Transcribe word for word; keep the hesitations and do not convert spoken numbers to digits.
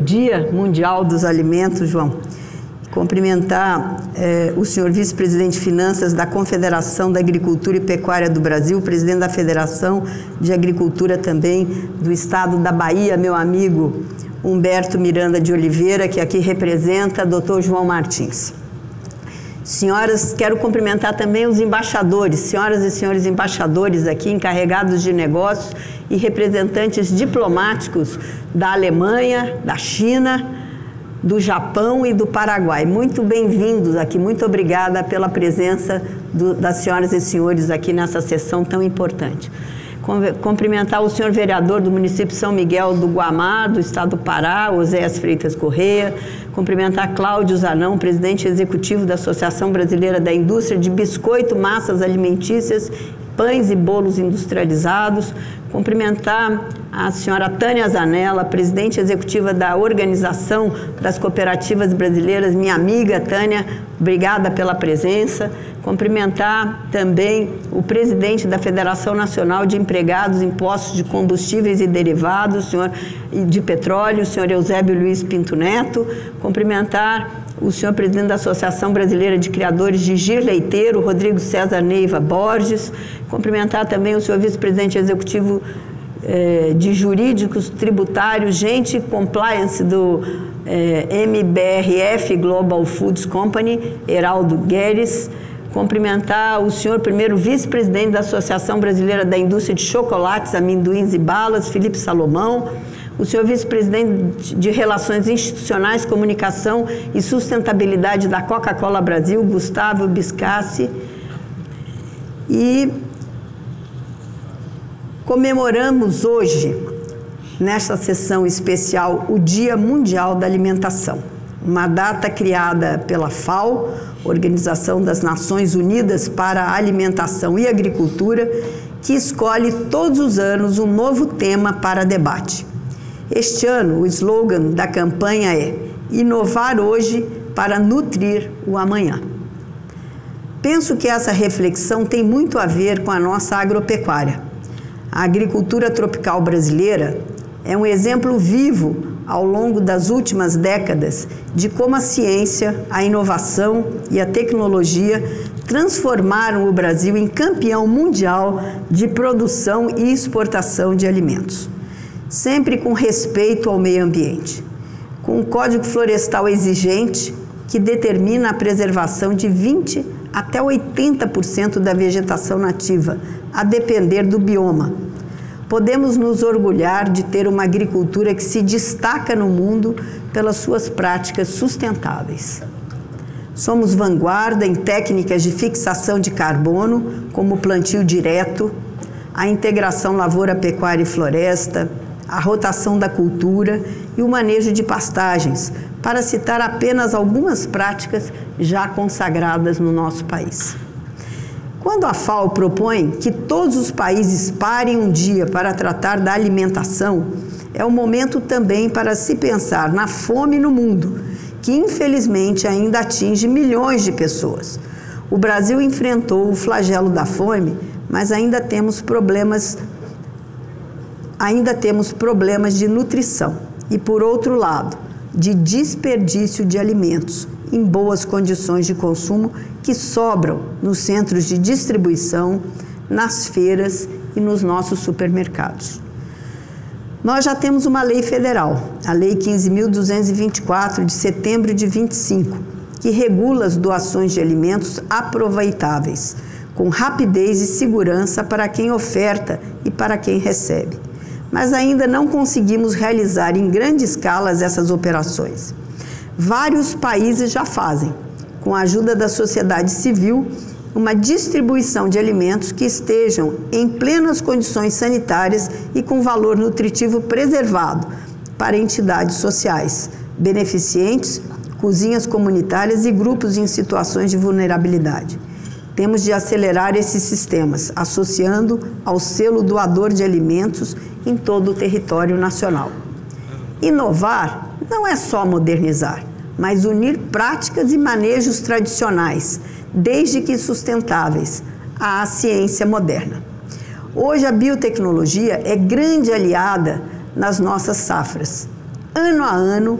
Dia Mundial dos Alimentos, João. Cumprimentar eh, o senhor vice-presidente de Finanças da Confederação da Agricultura e Pecuária do Brasil, presidente da Federação de Agricultura também do Estado da Bahia, meu amigo Humberto Miranda de Oliveira, que aqui representa doutor João Martins. Senhoras, quero cumprimentar também os embaixadores, senhoras e senhores embaixadores aqui, encarregados de negócios e representantes diplomáticos da Alemanha, da China, do Japão e do Paraguai. Muito bem-vindos aqui, muito obrigada pela presença do, das senhoras e senhores aqui nessa sessão tão importante. Cumprimentar o senhor vereador do município de São Miguel do Guamá, do estado do Pará, Oséias Freitas Correia. Cumprimentar Cláudio Zanão, presidente executivo da Associação Brasileira da Indústria de Biscoito, Massas Alimentícias, Pães e Bolos Industrializados. Cumprimentar a senhora Tânia Zanella, presidente executiva da Organização das Cooperativas Brasileiras, minha amiga Tânia, obrigada pela presença. Cumprimentar também o presidente da Federação Nacional de Empregados em Postos de Combustíveis e Derivados, senhor de Petróleo, o senhor Eusébio Luiz Pinto Neto. Cumprimentar o senhor presidente da Associação Brasileira de Criadores de Gir Leiteiro, Rodrigo César Neiva Borges. Cumprimentar também o senhor vice-presidente executivo eh, de Jurídicos Tributários, Gente Compliance do eh, M B R F Global Foods Company, Heraldo Guedes. Cumprimentar o senhor primeiro vice-presidente da Associação Brasileira da Indústria de Chocolates, Amendoins e Balas, Felipe Salomão. O senhor vice-presidente de Relações Institucionais, Comunicação e Sustentabilidade da Coca-Cola Brasil, Gustavo Biscassi. E comemoramos hoje, nesta sessão especial, o Dia Mundial da Alimentação, uma data criada pela F A O, Organização das Nações Unidas para a Alimentação e Agricultura, que escolhe todos os anos um novo tema para debate. Este ano, o slogan da campanha é Inovar hoje para nutrir o amanhã. Penso que essa reflexão tem muito a ver com a nossa agropecuária. A agricultura tropical brasileira é um exemplo vivo ao longo das últimas décadas de como a ciência, a inovação e a tecnologia transformaram o Brasil em campeão mundial de produção e exportação de alimentos, sempre com respeito ao meio ambiente, com um código florestal exigente que determina a preservação de vinte até oitenta por cento da vegetação nativa, a depender do bioma. Podemos nos orgulhar de ter uma agricultura que se destaca no mundo pelas suas práticas sustentáveis. Somos vanguarda em técnicas de fixação de carbono, como o plantio direto, a integração lavoura, pecuária e floresta, a rotação da cultura e o manejo de pastagens, para citar apenas algumas práticas já consagradas no nosso país. Quando a F A O propõe que todos os países parem um dia para tratar da alimentação, é o momento também para se pensar na fome no mundo, que infelizmente ainda atinge milhões de pessoas. O Brasil enfrentou o flagelo da fome, mas ainda temos problemas, ainda temos problemas de nutrição e, por outro lado, de desperdício de alimentos em boas condições de consumo que sobram nos centros de distribuição, nas feiras e nos nossos supermercados. Nós já temos uma lei federal, a Lei quinze mil duzentos e vinte e quatro, de setembro de vinte e cinco, que regula as doações de alimentos aproveitáveis, com rapidez e segurança para quem oferta e para quem recebe. Mas ainda não conseguimos realizar em grande escala essas operações. Vários países já fazem, com a ajuda da sociedade civil, uma distribuição de alimentos que estejam em plenas condições sanitárias e com valor nutritivo preservado para entidades sociais, beneficentes, cozinhas comunitárias e grupos em situações de vulnerabilidade. Temos de acelerar esses sistemas, associando ao selo doador de alimentos em todo o território nacional. Inovar não é só modernizar, mas unir práticas e manejos tradicionais, desde que sustentáveis, à ciência moderna. Hoje a biotecnologia é grande aliada nas nossas safras. Ano a ano,